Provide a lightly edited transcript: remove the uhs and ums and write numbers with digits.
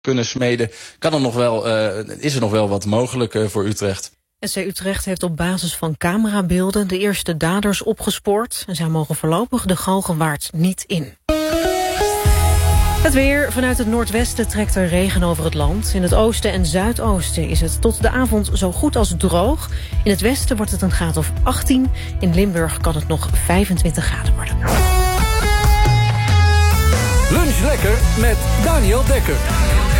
kunnen smeden, is er nog wel wat mogelijk voor Utrecht. SC Utrecht heeft op basis van camerabeelden de eerste daders opgespoord. En zij mogen voorlopig de Galgenwaard niet in. Het weer. Vanuit het noordwesten trekt er regen over het land. In het oosten en zuidoosten is het tot de avond zo goed als droog. In het westen wordt het een graad of 18. In Limburg kan het nog 25 graden worden. Lunch lekker met Daniel Dekker.